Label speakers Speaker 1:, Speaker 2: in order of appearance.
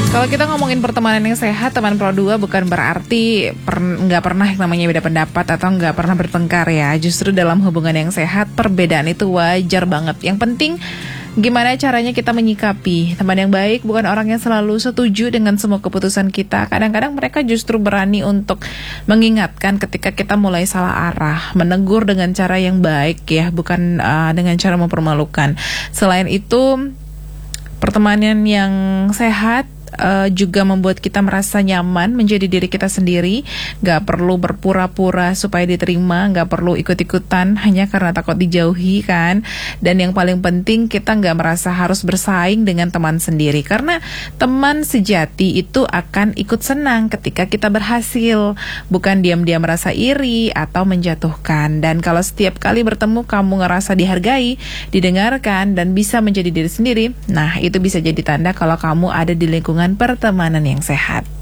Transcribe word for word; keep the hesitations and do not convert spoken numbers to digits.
Speaker 1: Kalau kita ngomongin pertemanan yang sehat, teman pro dua bukan berarti per, nggak pernah yang namanya beda pendapat atau nggak pernah bertengkar ya. Justru dalam hubungan yang sehat, perbedaan itu wajar banget. Yang penting gimana caranya kita menyikapi. Teman yang baik bukan orang yang selalu setuju dengan semua keputusan kita. Kadang-kadang mereka justru berani untuk mengingatkan ketika kita mulai salah arah, menegur dengan cara yang baik ya, bukan uh, dengan cara mempermalukan. Selain itu, pertemanan yang sehat Uh, juga membuat kita merasa nyaman menjadi diri kita sendiri. Gak perlu berpura-pura supaya diterima, gak perlu ikut-ikutan hanya karena takut dijauhi kan. Dan yang paling penting, kita gak merasa harus bersaing dengan teman sendiri, karena teman sejati itu akan ikut senang ketika kita berhasil, bukan diam-diam merasa iri atau menjatuhkan. Dan kalau setiap kali bertemu kamu ngerasa dihargai, didengarkan, dan bisa menjadi diri sendiri, nah itu bisa jadi tanda kalau kamu ada di lingkungan pertemanan yang sehat.